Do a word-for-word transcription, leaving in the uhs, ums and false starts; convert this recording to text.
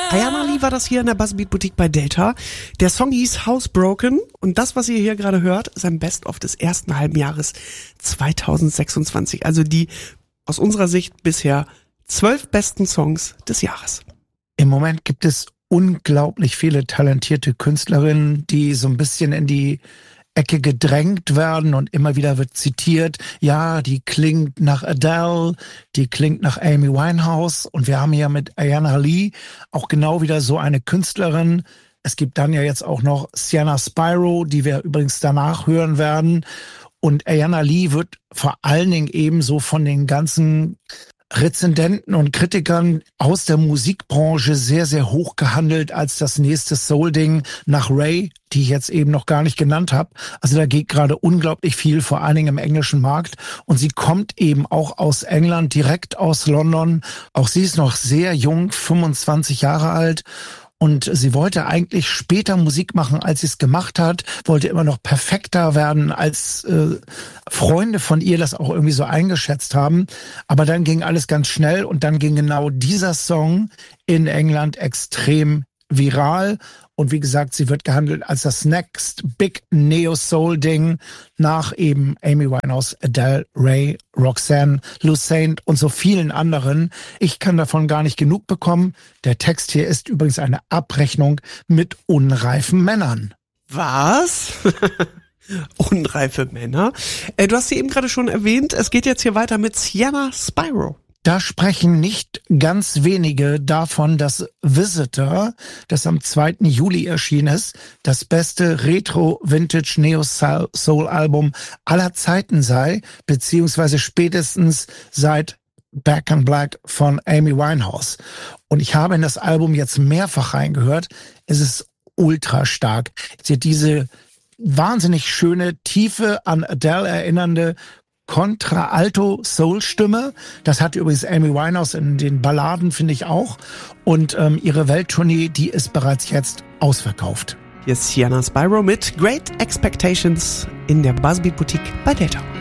Ayana Lee war das hier in der Buzzbeat Boutique bei Delta. Der Song hieß Housebroken und das, was ihr hier gerade hört, ist ein Best-of des ersten halben Jahres zwanzig sechsundzwanzig. Also die aus unserer Sicht bisher zwölf besten Songs des Jahres. Im Moment gibt es unglaublich viele talentierte Künstlerinnen, die so ein bisschen in die Ecke gedrängt werden und immer wieder wird zitiert, ja, die klingt nach Adele, die klingt nach Amy Winehouse und wir haben hier mit Ayana Lee auch genau wieder so eine Künstlerin. Es gibt dann ja jetzt auch noch Sienna Spyro, die wir übrigens danach hören werden und Ayana Lee wird vor allen Dingen eben so von den ganzen Rezendenten und Kritikern aus der Musikbranche sehr, sehr hoch gehandelt als das nächste Soul-Ding nach Ray, die ich jetzt eben noch gar nicht genannt habe. Also da geht gerade unglaublich viel, vor allen Dingen im englischen Markt. Und sie kommt eben auch aus England, direkt aus London. Auch sie ist noch sehr jung, fünfundzwanzig Jahre alt. Und sie wollte eigentlich später Musik machen, als sie es gemacht hat, wollte immer noch perfekter werden, als äh, Freunde von ihr das auch irgendwie so eingeschätzt haben. Aber dann ging alles ganz schnell und dann ging genau dieser Song in England extrem viral. Und wie gesagt, sie wird gehandelt als das Next Big Neo-Soul-Ding nach eben Amy Winehouse, Adele, Ray, Roxanne, Lucene und so vielen anderen. Ich kann davon gar nicht genug bekommen. Der Text hier ist übrigens eine Abrechnung mit unreifen Männern. Was? Unreife Männer? Äh, du hast sie eben gerade schon erwähnt. Es geht jetzt hier weiter mit Sienna Spyro. Da sprechen nicht ganz wenige davon, dass Visitor, das am zweiten Juli erschienen ist, das beste Retro-Vintage-Neo-Soul-Album aller Zeiten sei, beziehungsweise spätestens seit Back in Black von Amy Winehouse. Und ich habe in das Album jetzt mehrfach reingehört. Es ist ultra stark. Sie hat diese wahnsinnig schöne, tiefe, an Adele erinnernde Contra-Alto-Soul-Stimme. Das hat übrigens Amy Winehouse in den Balladen, finde ich auch. Und ähm, ihre Welttournee, die ist bereits jetzt ausverkauft. Hier ist Sienna Spyro mit Great Expectations in der Buzzbeat Boutique bei Delta.